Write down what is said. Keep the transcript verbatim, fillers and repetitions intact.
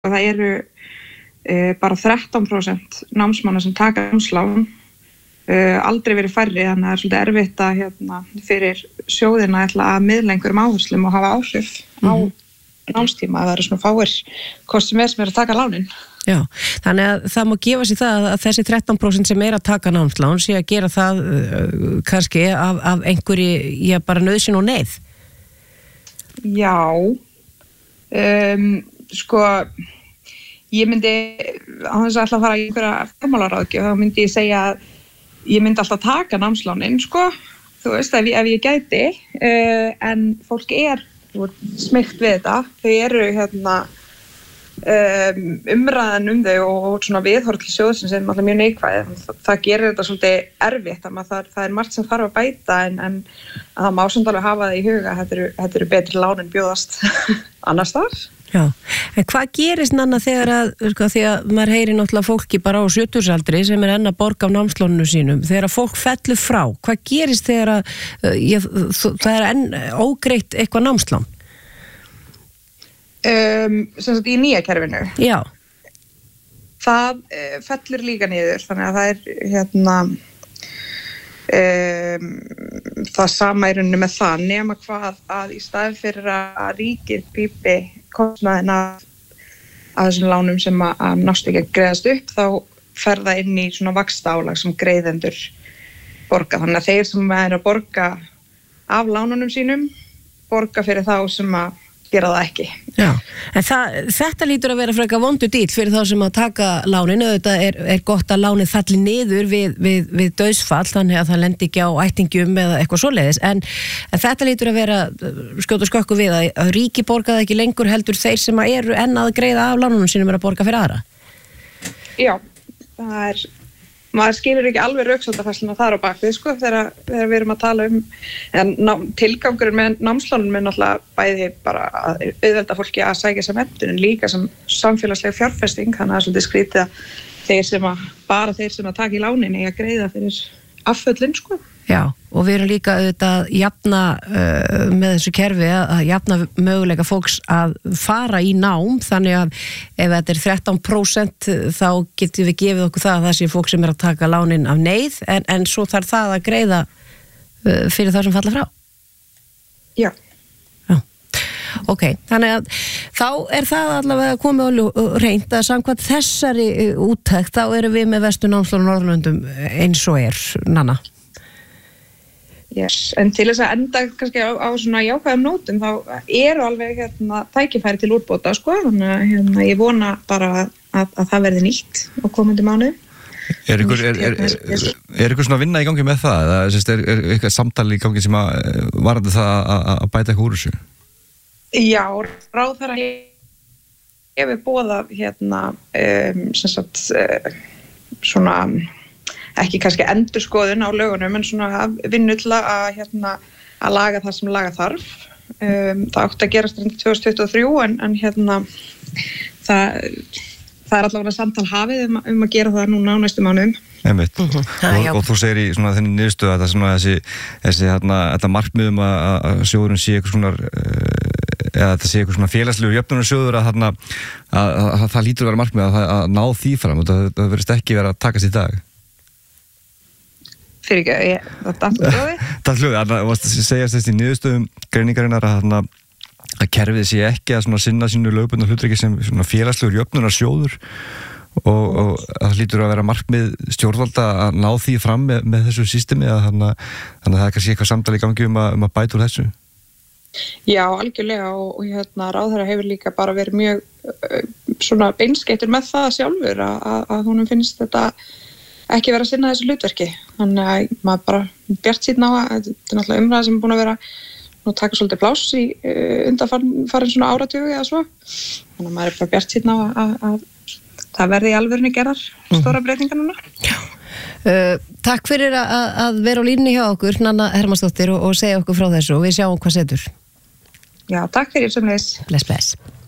Það eru uh, bara þrettán prósent námsmanna sem taka námslán, uh, aldrei verið færri, þannig að það er svolítið erfitt að hérna, fyrir sjóðina ætla að miðla einhverjum áherslum og hafa áhrif mm-hmm. á námstíma að það eru svona fáir hvort sem er sem er að taka lánin. Já, þannig að það má gefa sér það að þessi þrettán prósent sem er að taka námslán sé að gera það uh, kannski af, af einhverju, já, bara nauðsyn og neyð. Já, um, sko, ég myndi, á þess að ætla að fara í einhverja fjármálaráðgjöf, þá myndi ég segja að ég myndi alltaf taka námslánin, sko, þú veist, ef ég, ef ég gæti, uh, en fólk er smeygt við þetta, þau eru hérna um, umræðan um þau og svona viðhorf til sjóðsins er alltaf mjög neikvæð. Það, það gerir þetta svolítið erfitt, þannig að það, það er margt sem þarf að bæta en, en að það má samt alveg hafa það í huga, þetta eru, þetta eru betri lán en bjóðast annars þar. Já, en hvað gerist nanna þegar að, sko, því að maður heyri náttúrulega fólki bara á sjötugsaldri sem er enn að borga á námsláninu sínum, þegar að fólk fellur frá, hvað gerist þegar að uh, ég, það er enn ógreitt eitthvað námslán? Um, sem sagt í nýja kerfinu? Já. Það uh, fellur líka niður, þannig að það er hérna um, það sama í rauninni með það, nema hvað að í staðin fyrir að ríkið grípi kostnaðinn af, af þessum lánum sem að, að nást ekki að greiðast upp, þá fer það inn í svona vaxtaálag sem greiðendur borga. Þannig að þeir sem er að borga af lánunum sínum, borga fyrir þá sem að gera það ekki. Já, en það, þetta lítur að vera frekar vondu dýl fyrir þá sem að taka lánin, auðvitað er, er gott að lánið falli niður við, við, við dauðsfall, þannig að það lendi ekki á ættingjum eða eitthvað svoleiðis, en, en þetta lítur að vera skjóta skökku við að, að ríki borgaði ekki lengur heldur þeir sem að eru enn að greiða af lánunum sínum er að borga fyrir aðra. Já, það er maður skilur ekki alveg röksemdafærsluna þar á bakvið, sko, þegar, þegar við erum að tala um en ná, tilgangurinn með námslánum er náttúrulega bæði bara að auðvelda fólki að sækja sem menntun en líka sem samfélagsleg fjárfesting, þannig að það er svolítið skrítið að þeir sem að, bara þeir sem að taka í lánin eiga að greiða fyrir afföllin, sko. Já, og við erum líka auðvitað að jafna uh, með þessu kerfi að jafna möguleika fólks að fara í nám, þannig að ef þetta er þrettán prósent þá getum við gefið okkur það að það sé fólk sem er að taka lánin af neyð, en, en svo þarf það að greiða uh, fyrir það sem falla frá. Já. Já. Ok, þannig að þá er það allavega komið á reynd að samkvæmt þessari úttekt þá erum við með Vestur námslán og Norðurlöndum eins og er, Nanna. Yes, en til þess að enda kannski á, á svona jákvæðum nótum þá eru alveg hérna tækifæri til úrbóta, sko, þannig að hérna, ég vona bara að, að það verði nýtt á komandi mánuði. Er ykkur, er, er, er, er ykkur svona vinna í gangi með það? Eða er, er eitthvað samtali í gangi sem að varandi það að, að bæta eitthvað úr þessu? Já, ráðherra hefur boðað hérna um, sem sagt uh, svona ekki kannski endurskoðun á lögunum en svona vinnu til að, hérna, að laga það sem laga þarf. Um, það átti að gerast tvö þúsund tuttugu og þrjú en, en hérna, það, það er allavega samtal hafið um, um að gera það núna á næstu mánuðum. Einmitt. Uh-huh. og, og þú segir í svona þenni niðurstöðu að það svona þessi, þessi hérna, þetta markmiðum að, að sjóðurinn sé eitthvað svona eða þetta sé eitthvað svona félagslegu jöfnunarsjóður að, að, að, að, að það lítur að vera markmið að, að ná því fram og það, það verðist ekki vera að takast í dag. Fyrir ekki, ég, það er dæmt hljóði. Það hljóði, það varst að segja þess í niðurstöðum greiningarinnar að, að kerfið sé ekki að sinna sínu lögbundna hlutverki sem félagslegur jöfnunarsjóður og, og það lítur að vera markmið stjórnvalda að ná því fram með, með þessu systemi að þannig að það er kannski eitthvað samtal í gangi um að, um að bæta úr þessu. Já, algjörlega og, og hérna ráðherra hefur líka bara verið mjög uh, svona beinskeyttur með það sjálfur að, að, að honum finnst þetta ekki vera að sinna þessu hlutverki. Þannig að maður bara bjart síðan á að þetta er náttúrulega umræða sem er búin að vera nú taka svolítið pláss í uh, undanfarin svona áratugi eða svo. Þannig að maður er bara bjart síðan á að, að, að það verði í alvörunni gerðar stóra breytingar núna. Já. Uh, takk fyrir að, að vera á línunni hjá okkur, Nanna Hermannsdóttir og, og segja okkur frá þessu og við sjáum hvað setur. Já, takk fyrir sömuleiðis. Bless, bless.